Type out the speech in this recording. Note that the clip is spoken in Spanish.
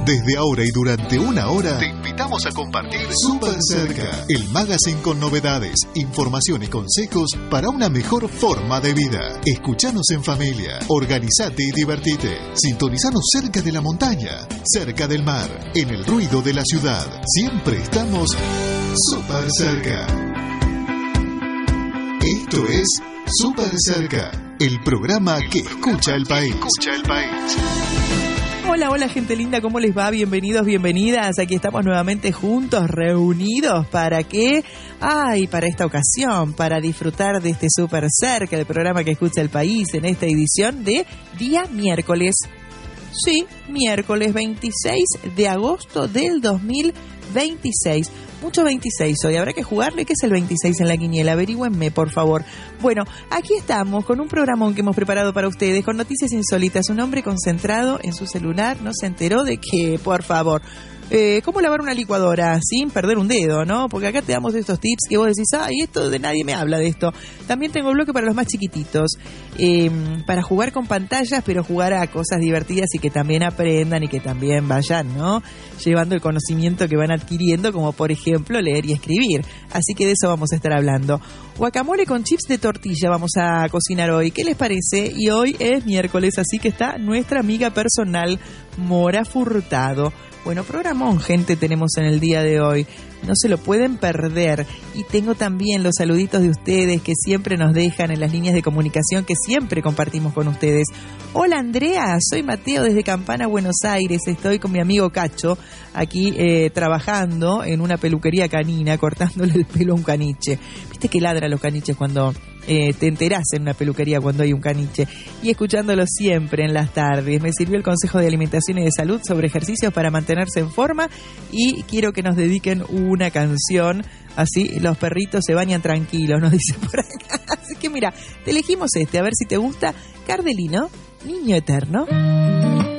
Desde ahora y durante una hora te invitamos a compartir Súper Cerca, el magazine con novedades, información y consejos para una mejor forma de vida. Escuchanos en familia, organizate y divertite. Sintonizanos cerca de la montaña, cerca del mar, en el ruido de la ciudad. Siempre estamos Súper Cerca. Esto es Súper Cerca, el programa que escucha el país. Hola gente linda, ¿cómo les va? Bienvenidos, bienvenidas. Aquí estamos nuevamente juntos, reunidos. ¿Para qué? Para esta ocasión, para disfrutar de este Súper Cerca, el programa que escucha el país, en esta edición de día miércoles. Sí, miércoles 26 de agosto del 2026. Mucho 26 hoy, habrá que jugarle. ¿Qué es el 26 en la quiniela? Averígüenme, por favor. Bueno, aquí estamos con un programón que hemos preparado para ustedes, con noticias insólitas. Un hombre concentrado en su celular no se enteró de que, por favor, cómo lavar una licuadora sin perder un dedo, ¿no? Porque acá te damos estos tips que vos decís, esto de nadie me habla de esto. También tengo bloque para los más chiquititos, para jugar con pantallas, pero jugar a cosas divertidas y que también aprendan y que también vayan, ¿no?, llevando el conocimiento que van adquiriendo, como por ejemplo leer y escribir. Así que de eso vamos a estar hablando. Guacamole con chips de tortilla vamos a cocinar hoy. ¿Qué les parece? Y hoy es miércoles, así que está nuestra amiga personal, Mora Furtado. Bueno, programón, gente, tenemos en el día de hoy. No se lo pueden perder. Y tengo también los saluditos de ustedes que siempre nos dejan en las líneas de comunicación que siempre compartimos con ustedes. Hola Andrea, soy Mateo desde Campana, Buenos Aires. Estoy con mi amigo Cacho aquí trabajando en una peluquería canina, cortándole el pelo a un caniche. ¿Viste que ladran los caniches cuando te enterás en una peluquería cuando hay un caniche? Y escuchándolo siempre en las tardes. Me sirvió el consejo de alimentación y de salud sobre ejercicios para mantenerse en forma y quiero que nos dediquen una canción, así los perritos se bañan tranquilos, nos dice por acá. Así que mira, te elegimos a ver si te gusta. Cardelino, Niño Eterno.